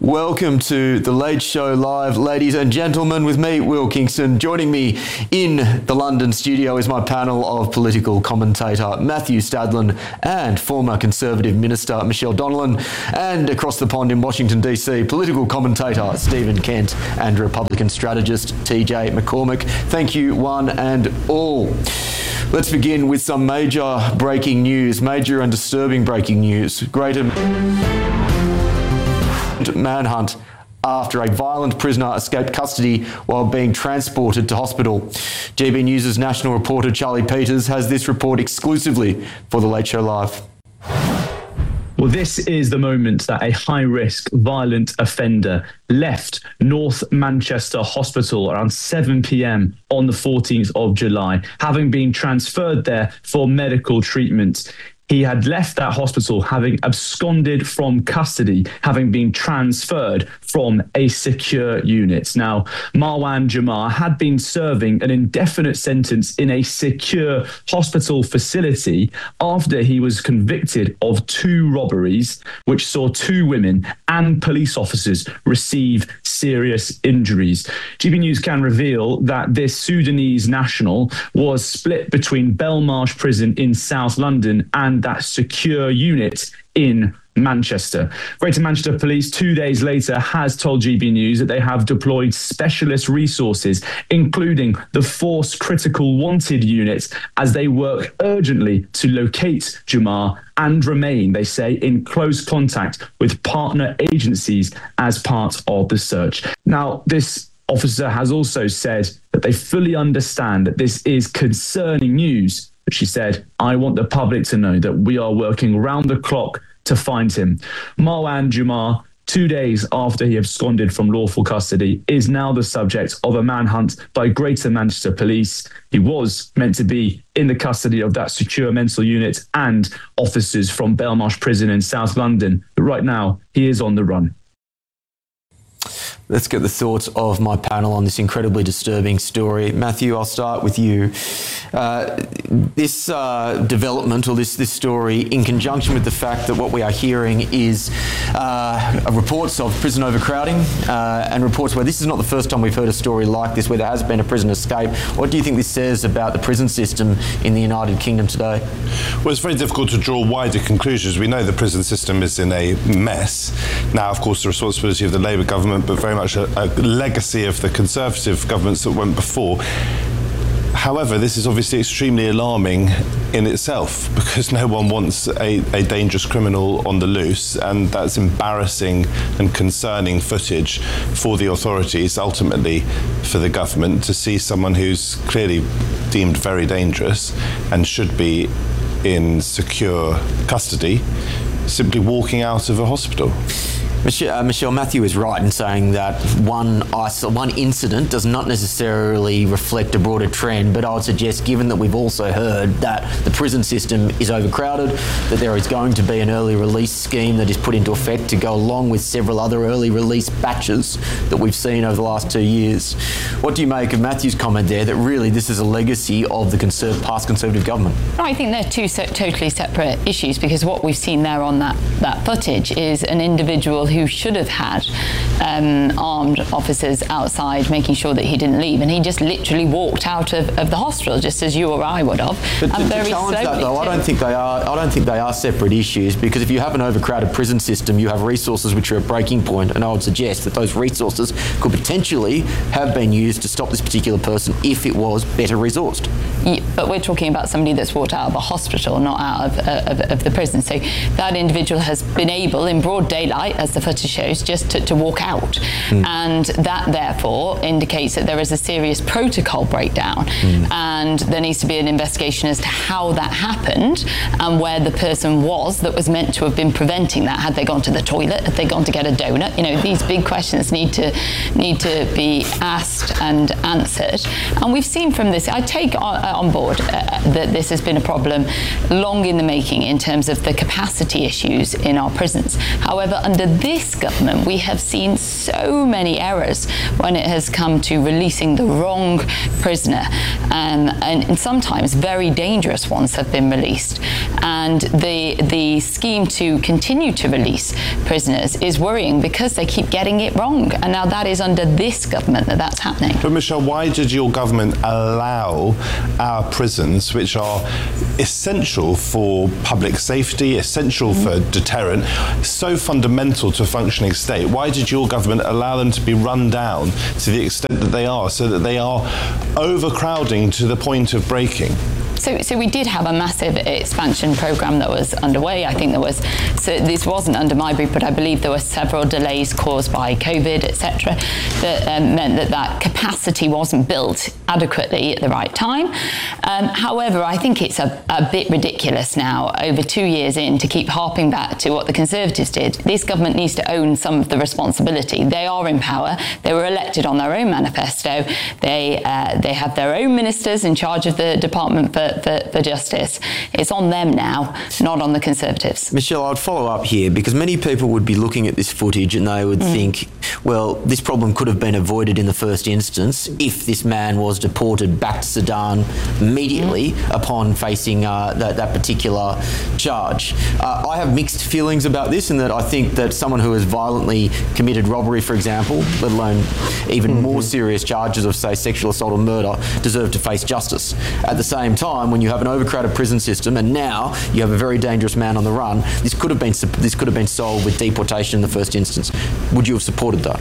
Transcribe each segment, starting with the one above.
Welcome to The Late Show Live, ladies and gentlemen, with me, Will Kingston. Joining me in the London studio is my panel of political commentator Matthew Stadlen and former Conservative Minister Michelle Donnellan, and across the pond in Washington DC, political commentator Stephen Kent and Republican strategist TJ McCormick. Thank you one and all. Let's begin with some major breaking news, major and disturbing breaking news. Greater manhunt after a violent prisoner escaped custody while being transported to hospital. GB News' national reporter Charlie Peters has this report exclusively for The Late Show Live. Well, this is the moment that a high-risk violent offender left North Manchester Hospital around 7 p.m. on the 14th of July, having been transferred there for medical treatment. He had left that hospital having absconded from custody, having been transferred from a secure unit. Now, Marwan Jamar had been serving an indefinite sentence in a secure hospital facility after he was convicted of 2 robberies, which saw 2 women and police officers receive serious injuries. GB News can reveal that this Sudanese national was split between Belmarsh Prison in South London and that secure unit in Manchester. Greater Manchester Police 2 days later has told GB News that they have deployed specialist resources, including the Force Critical Wanted unit, as they work urgently to locate Jamar and remain, they say, in close contact with partner agencies as part of the search. Now, this officer has also said that they fully understand that this is concerning news. But she said, "I want the public to know that we are working round the clock to find him." Marwan Jamar, 2 days after he absconded from lawful custody, is now the subject of a manhunt by Greater Manchester Police. He was meant to be in the custody of that secure mental unit and officers from Belmarsh Prison in South London. But right now, he is on the run. Let's get the thoughts of my panel on this incredibly disturbing story. Matthew, I'll start with you. This development, or this story, in conjunction with the fact that what we are hearing is reports of prison overcrowding and reports where this is not the first time we've heard a story like this, where there has been a prison escape. What do you think this says about the prison system in the United Kingdom today? Well, it's very difficult to draw wider conclusions. We know the prison system is in a mess. Now, of course, the responsibility of the Labour government, but very much a legacy of the Conservative governments that went before. However, this is obviously extremely alarming in itself, because no one wants a dangerous criminal on the loose, and that's embarrassing and concerning footage for the authorities, ultimately for the government, to see someone who's clearly deemed very dangerous and should be in secure custody simply walking out of a hospital. Michelle, Matthew is right in saying that one incident does not necessarily reflect a broader trend, but I would suggest, given that we've also heard that the prison system is overcrowded, that there is going to be an early release scheme that is put into effect to go along with several other early release batches that we've seen over the last 2 years. What do you make of Matthew's comment there, that really this is a legacy of the past Conservative government? I think they're two totally separate issues, because what we've seen there on that footage is an individual who should have had armed officers outside making sure that he didn't leave, and he just literally walked out of the hospital, just as you or I would have. But to challenge that, though, I don't think they are separate issues, because if you have an overcrowded prison system, you have resources which are at breaking point, and I would suggest that those resources could potentially have been used to stop this particular person if it was better resourced. Yeah, but we're talking about somebody that's walked out of a hospital, not out of the prison. So that individual has been able, in broad daylight, as the footage shows, just to walk out. And that, therefore, indicates that there is a serious protocol breakdown. And there needs to be an investigation as to how that happened and where the person was that was meant to have been preventing that. Had they gone to the toilet? Had they gone to get a donut? You know, these big questions need to be asked and answered. And we've seen from this, I take on board that this has been a problem long in the making in terms of the capacity issues in our prisons. However, under this government, we have seen so many errors when it has come to releasing the wrong prisoner, and sometimes very dangerous ones have been released. And the scheme to continue to release prisoners is worrying because they keep getting it wrong. And now that is under this government that's happening. But Michelle, why did your government allow our prisons, which are essential for public safety, essential for deterrent, so fundamental to a functioning state, why did your government allow them to be run down to the extent that they are, so that they are overcrowding to the point of breaking? So we did have a massive expansion program that was underway. I think this wasn't under my brief, but I believe there were several delays caused by COVID, etc., that meant that capacity wasn't built adequately at the right time. However, I think it's a bit ridiculous now, over 2 years in, to keep harping back to what the Conservatives did. This government needs to own some of the responsibility. They are in power. They were elected on their own manifesto. They have their own ministers in charge of the Department for Justice. It's on them now, not on the Conservatives. Michelle, I'd follow up here, because many people would be looking at this footage and they would think, well, this problem could have been avoided in the first instance if this man was deported back to Sudan immediately upon facing that particular charge. I have mixed feelings about this, in that I think that someone who has violently committed robbery, for example, let alone even more serious charges of, say, sexual assault or murder, deserve to face justice. At the same time, when you have an overcrowded prison system and now you have a very dangerous man on the run, this could have been solved with deportation in the first instance. Would you have supported that?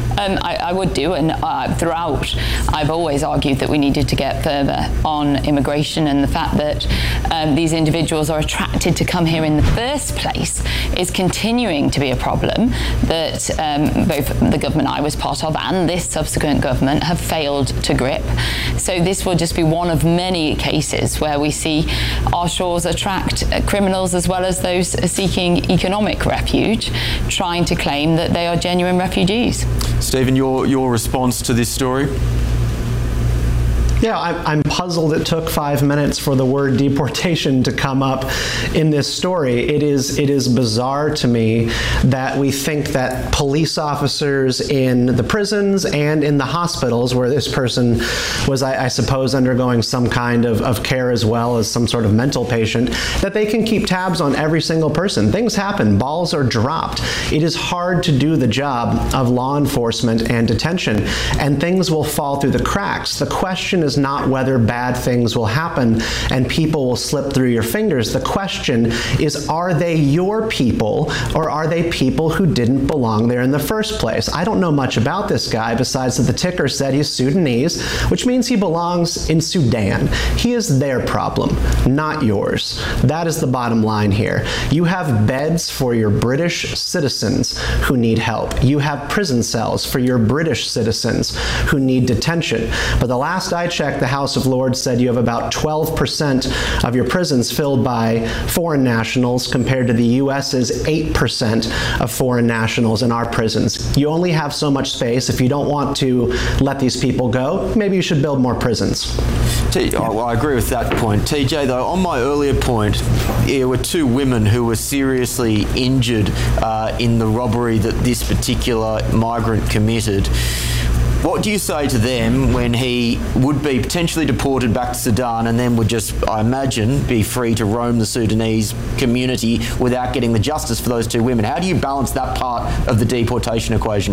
I would do, and throughout I've always argued that we needed to get further on immigration, and the fact that these individuals are attracted to come here in the first place is continuing to be a problem that both the government I was part of and this subsequent government have failed to grip. So this will just be one of many cases where we see our shores attract criminals as well as those seeking economic refuge, trying to claim that they are genuine refugees. Stephen, your response to this story? Yeah, I'm puzzled it took 5 minutes for the word deportation to come up in this story. It is bizarre to me that we think that police officers in the prisons and in the hospitals, where this person was, I suppose, undergoing some kind of care as well as some sort of mental patient, that they can keep tabs on every single person. Things happen. Balls are dropped. It is hard to do the job of law enforcement and detention, and things will fall through the cracks. The question is not whether bad things will happen and people will slip through your fingers. The question is, are they your people, or are they people who didn't belong there in the first place? I don't know much about this guy besides that the ticker said he's Sudanese, which means he belongs in Sudan. He is their problem, not yours. That is the bottom line here. You have beds for your British citizens who need help. You have prison cells for your British citizens who need detention. But the last I checked, the House of Lords said you have about 12% of your prisons filled by foreign nationals, compared to the U.S.'s 8% of foreign nationals in our prisons. You only have so much space. If you don't want to let these people go, maybe you should build more prisons. Well, I agree with that point. TJ, though, on my earlier point, there were 2 women who were seriously injured in the robbery that this particular migrant committed. What do you say to them when he would be potentially deported back to Sudan and then would just, I imagine, be free to roam the Sudanese community without getting the justice for those 2 women? How do you balance that part of the deportation equation?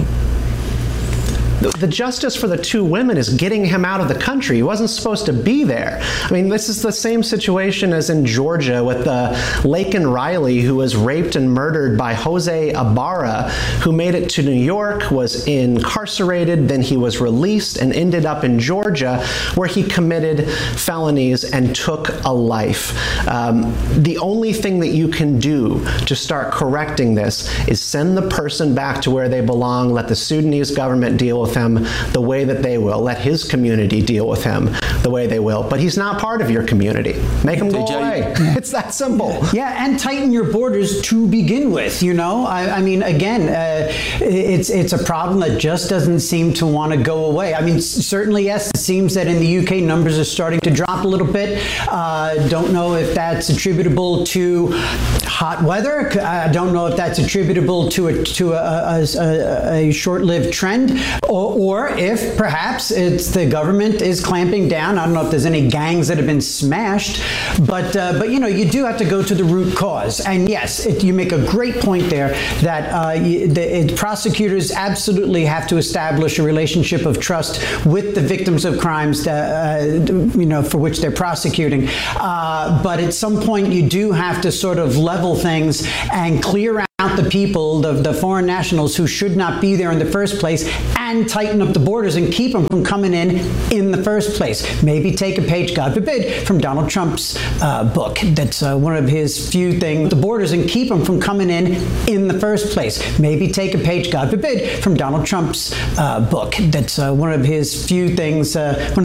The justice for the 2 women is getting him out of the country. He wasn't supposed to be there. I mean, this is the same situation as in Georgia with Laken Riley, who was raped and murdered by Jose Ibarra, who made it to New York, was incarcerated, then he was released and ended up in Georgia, where he committed felonies and took a life. The only thing that you can do to start correcting this is send the person back to where they belong, let the Sudanese government deal with with him the way that they will. Let his community deal with him the way they will. But he's not part of your community. Make him go away. It's that simple. Yeah, and tighten your borders to begin with. I mean, again, it's a problem that just doesn't seem to want to go away. I mean, certainly, yes, it seems that in the UK numbers are starting to drop a little bit. Don't know if that's attributable to hot weather. I don't know if that's attributable to a short-lived trend, or if perhaps it's the government is clamping down. I don't know if there's any gangs that have been smashed, but you do have to go to the root cause. And yes, you make a great point there that prosecutors absolutely have to establish a relationship of trust with the victims of crimes for which they're prosecuting. But at some point, you do have to sort of level things and clear out the people, the foreign nationals who should not be there in the first place, and tighten up the borders and keep them from coming in the first place. Maybe take a page, God forbid, from Donald Trump's book. That's one of his few things, the borders, and keep them from coming in the first place. Maybe take a page, God forbid, from Donald Trump's book. That's one of his few things, one of